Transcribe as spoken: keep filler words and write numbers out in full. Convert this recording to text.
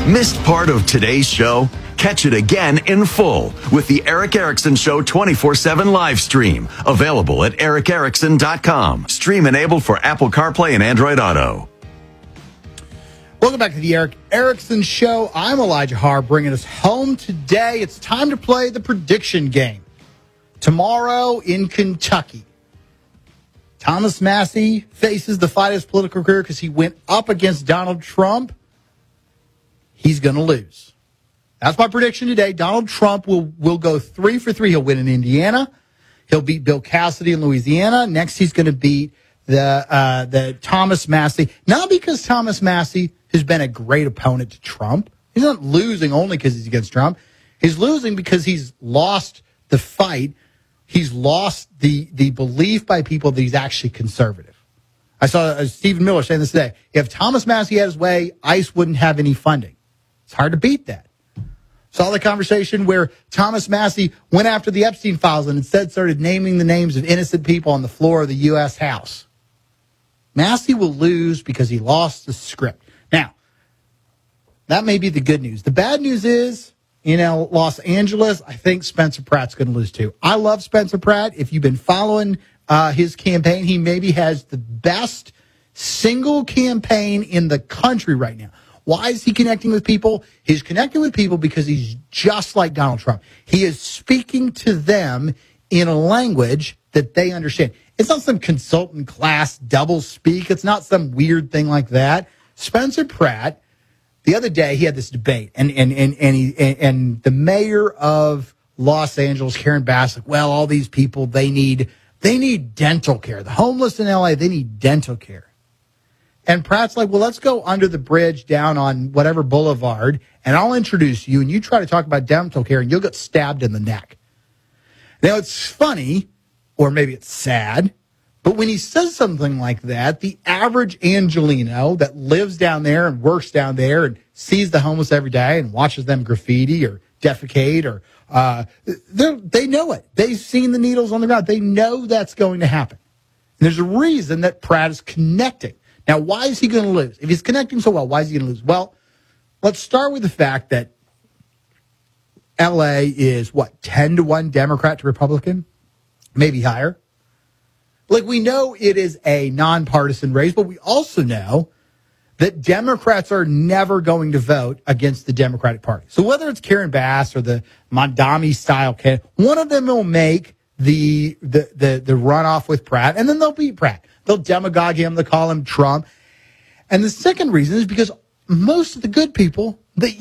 Missed part of today's show? Catch it again in full with the Eric Erickson Show twenty-four seven live stream. Available at eric erickson dot com. Stream enabled for Apple CarPlay and Android Auto. Welcome back to the Eric Erickson Show. I'm Elijah Harr, bringing us home today. It's time to play the prediction game. Tomorrow in Kentucky, Thomas Massie faces the fight of his political career because he went up against Donald Trump. He's going to lose. That's my prediction today. Donald Trump will, will go three for three. He'll win in Indiana. He'll beat Bill Cassidy in Louisiana. Next, he's going to beat the uh, the Thomas Massie. Not because Thomas Massie has been a great opponent to Trump. He's not losing only because he's against Trump. He's losing because he's lost the fight. He's lost the, the belief by people that he's actually conservative. I saw uh, Stephen Miller saying this today. If Thomas Massie had his way, ICE wouldn't have any funding. It's hard to beat that. Saw the conversation where Thomas Massie went after the Epstein files and instead started naming the names of innocent people on the floor of the U S House. Massie will lose because he lost the script. Now, that may be the good news. The bad news is, you know, Los Angeles, I think Spencer Pratt's going to lose too. I love Spencer Pratt. If you've been following uh, his campaign, he maybe has the best single campaign in the country right now. Why is he connecting with people? He's connecting with people because he's just like Donald Trump. He is speaking to them in a language that they understand. It's not some consultant class double speak. It's not some weird thing like that. Spencer Pratt, the other day, he had this debate, and and and and, he, and, and the mayor of Los Angeles, Karen Bass, like, well, all these people, they need they need dental care. The homeless in L A, they need dental care. And Pratt's like, well, let's go under the bridge down on whatever boulevard, and I'll introduce you, and you try to talk about dental care, and you'll get stabbed in the neck. Now, it's funny, or maybe it's sad, but when he says something like that, the average Angelino that lives down there and works down there and sees the homeless every day and watches them graffiti or defecate, or uh, they know it. They've seen the needles on the ground. They know that's going to happen. And there's a reason that Pratt is connecting. Now, why is he going to lose? If he's connecting so well, why is he going to lose? Well, let's start with the fact that L A is, what, ten to one Democrat to Republican? Maybe higher. Like, we know it is a nonpartisan race, but we also know that Democrats are never going to vote against the Democratic Party. So whether it's Karen Bass or the Mondami-style candidate, one of them will make the, the, the, the runoff with Pratt, and then they'll beat Pratt. They'll demagogue him. They'll call him Trump. And the second reason is because most of the good people that